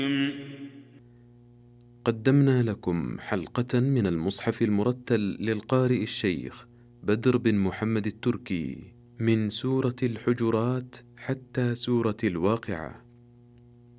قدمنا لكم حلقة من المصحف المرتل للقارئ الشيخ بدر بن محمد التركي من سورة الحجرات حتى سورة الواقعة.